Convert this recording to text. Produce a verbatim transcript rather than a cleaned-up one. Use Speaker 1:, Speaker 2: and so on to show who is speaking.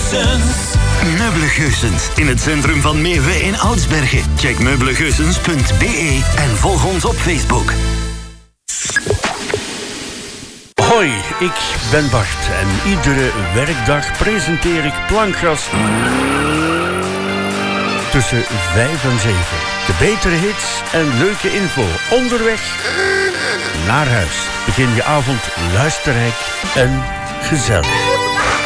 Speaker 1: Meubelegeusens.
Speaker 2: Meubelegeusens in het centrum van Meeuwen in Oudsbergen. Check meubelegeusens punt b e en volg ons op Facebook.
Speaker 3: Hoi, ik ben Bart en iedere werkdag presenteer ik Plankgas tussen vijf en zeven. De betere hits en leuke info onderweg naar huis. Begin je avond luisterrijk en gezellig.